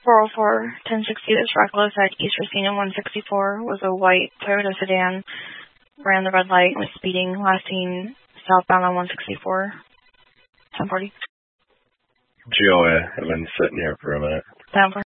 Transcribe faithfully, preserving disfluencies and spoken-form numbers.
four oh four, ten sixty, that's reckless at East Racine one sixty-four, was a white Toyota sedan, ran the red light, was speeding, last seen southbound on one sixty-four, ten forty. G O A, I've been sitting here for a minute. ten forty.